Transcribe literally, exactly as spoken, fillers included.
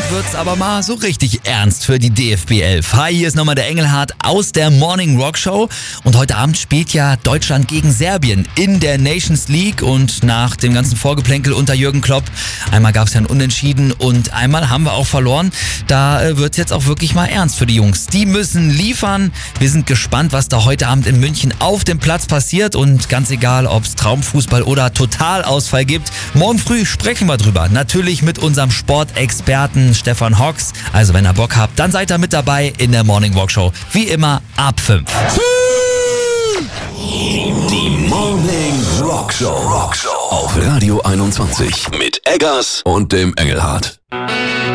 wird's aber mal so richtig ernst für die D F B elf. Hi, hier ist nochmal der Engelhardt aus der Morning Rock Show. Und heute Abend spielt ja Deutschland gegen Serbien in der Nations League. Und nach dem ganzen Vorgeplänkel unter Jürgen Klopp, einmal gab's ja ein Unentschieden und einmal haben wir auch verloren. Da äh, wird's jetzt auch wirklich mal ernst für die Jungs. Die müssen liefern. Wir sind gespannt, was da heute Abend in München auf dem Platz passiert. Und ganz egal, ob's Traumfußball oder Totalausfall gibt, morgen früh sprechen wir drüber. Natürlich mit unserem Sportexperten Stefan Hocks. Also wenn ihr Bock habt, dann seid ihr mit dabei in der Morning Walk Show. Wie immer ab fünf. Die Morning Rock Show. Rock Show auf Radio einundzwanzig mit Eggers und dem Engelhardt.